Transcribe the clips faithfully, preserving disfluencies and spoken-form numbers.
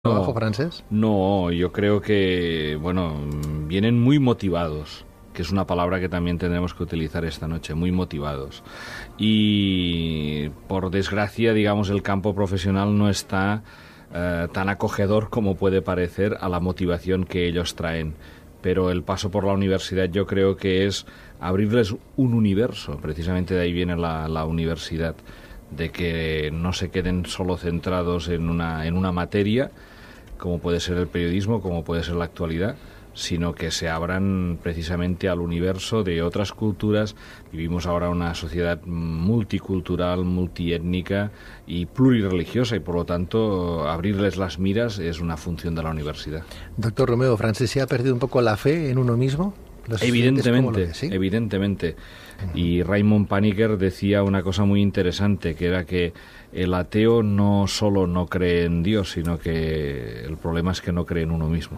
trabajo, Francés? No, yo creo que, bueno, vienen muy motivados, que es una palabra que también tendremos que utilizar esta noche, muy motivados. Y por desgracia, digamos, el campo profesional no está eh, tan acogedor como puede parecer a la motivación que ellos traen. Pero el paso por la universidad yo creo que es abrirles un universo, precisamente de ahí viene la, la universidad, de que no se queden solo centrados en una, en una materia, como puede ser el periodismo, como puede ser la actualidad, sino que se abran precisamente al universo de otras culturas. Vivimos ahora una sociedad multicultural, multiétnica y plurirreligiosa, y por lo tanto abrirles las miras es una función de la universidad. Doctor Romeo, ¿Francés se ha perdido un poco la fe en uno mismo? Evidentemente, ves, ¿sí? evidentemente. Uh-huh. Y Raymond Paniker decía una cosa muy interesante, que era que el ateo no solo no cree en Dios, sino que el problema es que no cree en uno mismo.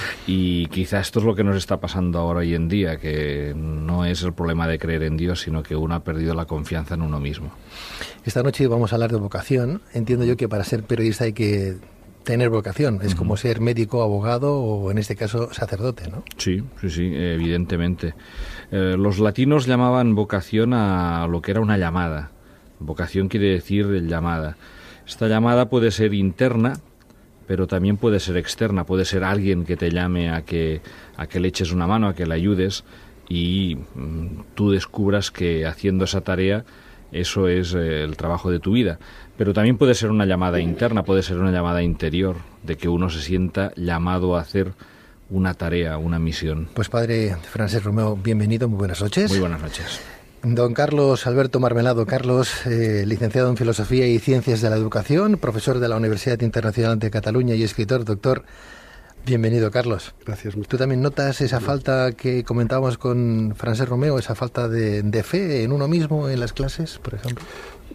Y quizá esto es lo que nos está pasando ahora hoy en día, que no es el problema de creer en Dios, sino que uno ha perdido la confianza en uno mismo. Esta noche vamos a hablar de vocación. Entiendo yo que para ser periodista hay que tener vocación, es uh-huh. como ser médico, abogado o en este caso sacerdote, ¿no? Sí, sí, sí, evidentemente. Eh, los latinos llamaban vocación a lo que era una llamada. Vocación quiere decir llamada. Esta llamada puede ser interna, pero también puede ser externa. Puede ser alguien que te llame a que, a que le eches una mano, a que le ayudes y mm, tú descubras que haciendo esa tarea eso es eh, el trabajo de tu vida. Pero también puede ser una llamada interna, puede ser una llamada interior, de que uno se sienta llamado a hacer una tarea, una misión. Pues padre Francés Romeo, bienvenido, muy buenas noches. Muy buenas noches. Don Carlos Alberto Marmelado. Carlos, eh, licenciado en Filosofía y Ciencias de la Educación, profesor de la Universidad Internacional de Cataluña y escritor. Doctor, bienvenido, Carlos. Gracias. ¿Tú también notas esa falta que comentábamos con Francés Romeo, esa falta de, de fe en uno mismo en las clases, por ejemplo?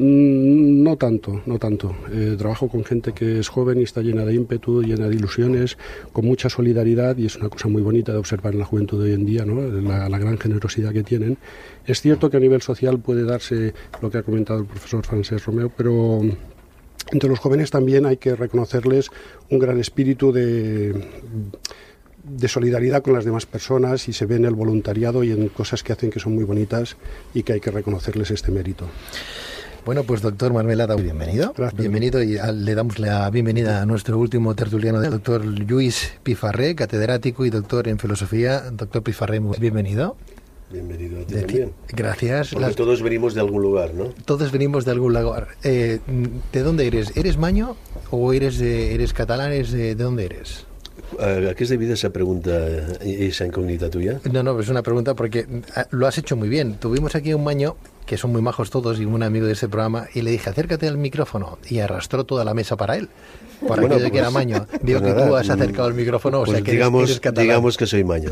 Mm, no tanto, no tanto. Eh, trabajo con gente que es joven y está llena de ímpetu, llena de ilusiones, con mucha solidaridad, y es una cosa muy bonita de observar en la juventud de hoy en día, ¿no? La, la gran generosidad que tienen. Es cierto que a nivel social puede darse lo que ha comentado el profesor Francés Romeo, pero entre los jóvenes también hay que reconocerles un gran espíritu de... de solidaridad con las demás personas, y se ve en el voluntariado y en cosas que hacen que son muy bonitas y que hay que reconocerles este mérito. Bueno, pues doctor Marmelada, bienvenido. Gracias. Bienvenido, y le damos la bienvenida a nuestro último tertuliano, el doctor Lluís Pifarré, catedrático y doctor en filosofía. Doctor Pifarré, bienvenido. Bienvenido a ti también. Gracias. Porque Las... todos venimos de algún lugar, ¿no? Todos venimos de algún lugar. Eh, ¿De dónde eres? ¿Eres maño o eres, de, eres catalán? ¿Eres de, ¿De dónde eres? ¿A qué es debida esa pregunta, esa incógnita tuya? No, no, es una pregunta porque lo has hecho muy bien. Tuvimos aquí un maño, que son muy majos todos y un amigo de ese programa, y le dije, acércate al micrófono, y arrastró toda la mesa para él, para bueno, aquello pues, que era maño. Digo pues que nada, tú has acercado el micrófono, pues o sea que digamos, eres, eres catalán. Digamos que soy maño.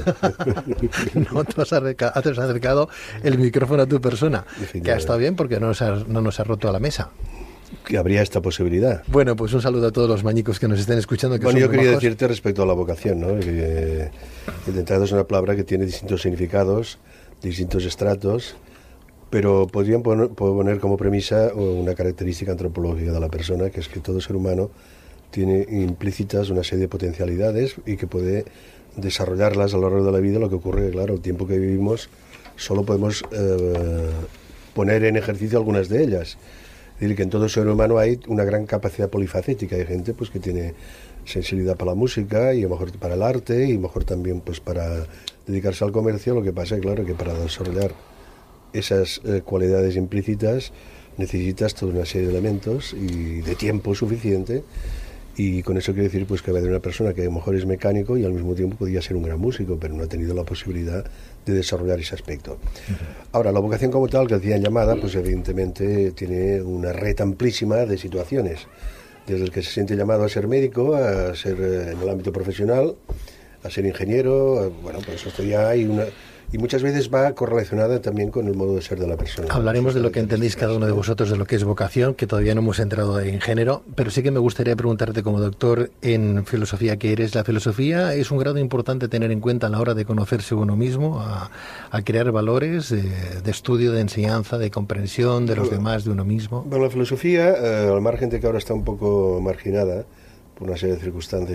No, tú has acercado, has acercado el micrófono a tu persona, que ha estado bien porque no nos ha, no nos ha roto a la mesa. Que habría esta posibilidad. Bueno, pues un saludo a todos los mañicos que nos estén escuchando. Que bueno, son yo quería majos. decirte respecto a la vocación, ¿no? Que, que de entrada es una palabra que tiene distintos significados, distintos estratos, pero podrían poner, poner como premisa una característica antropológica de la persona, que es que todo ser humano tiene implícitas una serie de potencialidades y que puede desarrollarlas a lo largo de la vida. Lo que ocurre, claro, el tiempo que vivimos solo podemos eh, poner en ejercicio algunas de ellas. Es decir, que en todo ser humano hay una gran capacidad polifacética. Hay gente pues que tiene sensibilidad para la música y a lo mejor para el arte y a lo mejor también pues para dedicarse al comercio. Lo que pasa es claro que para desarrollar esas eh, cualidades implícitas necesitas toda una serie de elementos y de tiempo suficiente, y con eso quiero decir pues que va a haber una persona que a lo mejor es mecánico y al mismo tiempo podría ser un gran músico, pero no ha tenido la posibilidad de desarrollar ese aspecto. Uh-huh. Ahora, la vocación como tal, que decían llamada, pues evidentemente tiene una red amplísima de situaciones, desde el que se siente llamado a ser médico, a ser eh, en el ámbito profesional, a ser ingeniero, a, bueno, pues esto ya hay una... Y muchas veces va correlacionada también con el modo de ser de la persona. Hablaremos de lo que entendéis cada uno de vosotros de lo que es vocación, que todavía no hemos entrado en género, pero sí que me gustaría preguntarte como doctor en filosofía, ¿qué eres? ¿La filosofía es un grado importante tener en cuenta a la hora de conocerse uno mismo, a, a crear valores de, de estudio, de enseñanza, de comprensión de los demás, de uno mismo? Bueno, la filosofía, eh, al margen de que ahora está un poco marginada, por una serie de circunstancias